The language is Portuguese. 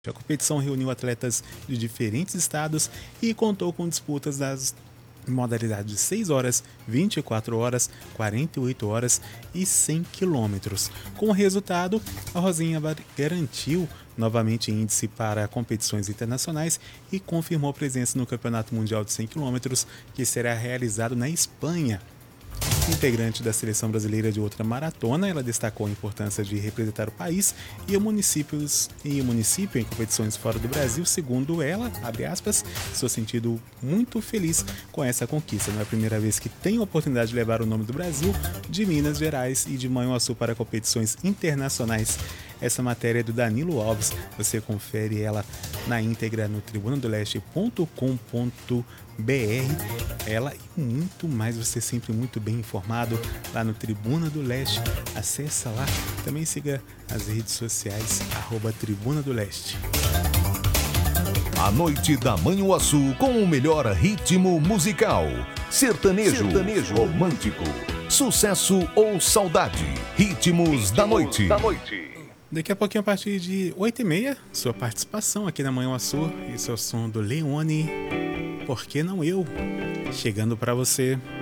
A competição reuniu atletas de diferentes estados e contou com disputas das modalidades de 6 horas, 24 horas, 48 horas e 100 quilômetros. Com o resultado, a Rosinha garantiu novamente índice para competições internacionais e confirmou presença no Campeonato Mundial de 100 quilômetros, que será realizado na Espanha. Integrante da seleção brasileira de outra maratona, ela destacou a importância de representar o país e o município em competições fora do Brasil. Segundo ela, abre aspas, sou sentido muito feliz com essa conquista. Não é a primeira vez que tenho a oportunidade de levar o nome do Brasil, de Minas Gerais e de Manhuaçu para competições internacionais. Essa matéria é do Danilo Alves, você confere ela na íntegra no tribunadoleste.com.br. Ela e muito mais, você sempre muito bem informado lá no Tribuna do Leste. Acessa lá, também siga as redes sociais, @Tribuna do Leste. A noite da Manhuaçu com o melhor ritmo musical. Sertanejo, romântico, sucesso ou saudade. Ritmos da noite. Daqui a pouquinho, a partir de 8h30, sua participação aqui na Manhuaçu. Esse é o som do Leone, Por que não eu? Chegando pra você.